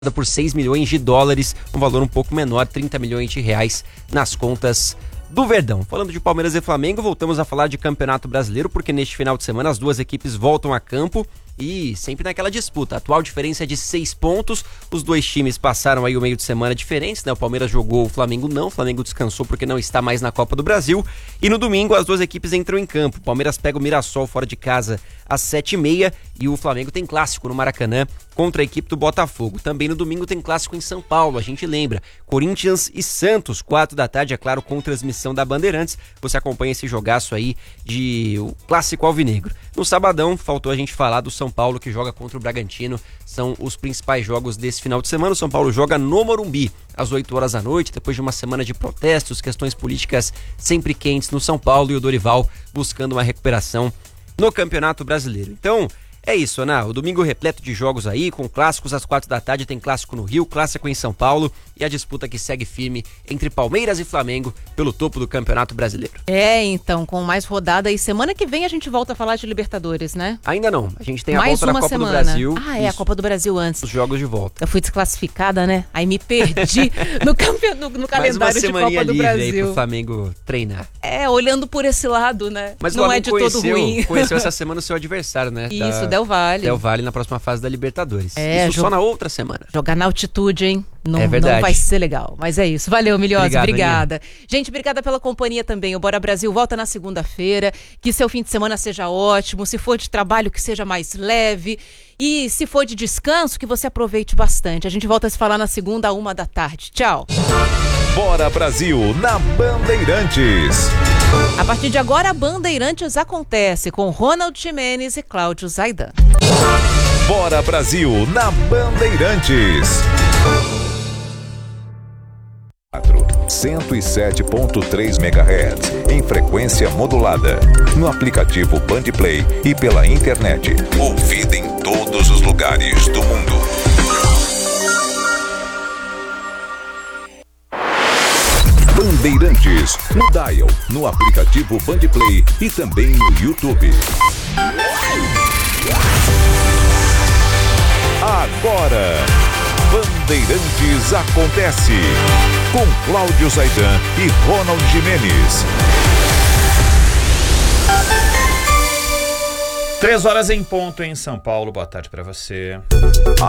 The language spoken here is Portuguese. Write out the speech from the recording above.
por 6 milhões de dólares, um valor um pouco menor, 30 milhões de reais nas contas do Verdão. Falando de Palmeiras e Flamengo, voltamos a falar de Campeonato Brasileiro, porque neste final de semana as duas equipes voltam a campo e sempre naquela disputa. A atual diferença é de 6 pontos, os dois times passaram aí o meio de semana diferentes, né? O Palmeiras jogou, o Flamengo não, o Flamengo descansou porque não está mais na Copa do Brasil, e no domingo as duas equipes entram em campo. O Palmeiras pega o Mirassol fora de casa às 7h30 e o Flamengo tem clássico no Maracanã contra a equipe do Botafogo. Também no domingo tem clássico em São Paulo, a gente lembra, Corinthians e Santos, 4 da tarde, é claro, com transmissão da Bandeirantes. Você acompanha esse jogaço aí de o clássico alvinegro. No sabadão, faltou a gente falar do São Paulo, que joga contra o Bragantino. São os principais jogos desse final de semana. O São Paulo joga no Morumbi, às 8 horas da noite, depois de uma semana de protestos, questões políticas sempre quentes no São Paulo, e o Dorival buscando uma recuperação no Campeonato Brasileiro. Então, é isso, Ana. O domingo repleto de jogos aí, com clássicos às 4 da tarde, tem clássico no Rio, clássico em São Paulo, e a disputa que segue firme entre Palmeiras e Flamengo pelo topo do Campeonato Brasileiro. Então, com mais rodada, e semana que vem a gente volta a falar de Libertadores, né? Ainda não, a gente tem a mais volta da Copa do Brasil. A Copa do Brasil antes. Os jogos de volta. Eu fui desclassificada, né? Aí me perdi no calendário de Copa do Brasil. Aí pro Flamengo treinar. Olhando por esse lado, né? Mas não é de todo ruim. Conheceu essa semana o seu adversário, né? Isso, Del Valle. Del Valle na próxima fase da Libertadores. Isso só na outra semana. Jogar na altitude, hein? Não verdade. vai ser legal, mas é isso. Valeu, Milhosa, obrigada. Aninha. Gente, obrigada pela companhia também. O Bora Brasil volta na segunda-feira. Que seu fim de semana seja ótimo. Se for de trabalho, que seja mais leve. E se for de descanso, que você aproveite bastante. A gente volta a se falar na segunda, à 1 da tarde. Tchau. Bora Brasil, na Bandeirantes. A partir de agora, a Bandeirantes acontece com Ronald Gimenez e Cláudio Zaidan. Bora Brasil, na Bandeirantes. 107.3 MHz em frequência modulada. No aplicativo Bandplay e pela internet. Ouvida em todos os lugares do mundo. Bandeirantes, no dial, no aplicativo Bandplay e também no YouTube. Agora, Bandeirantes acontece com Cláudio Zaidan e Ronald Gimenez. 3 horas em ponto em São Paulo. Boa tarde para você.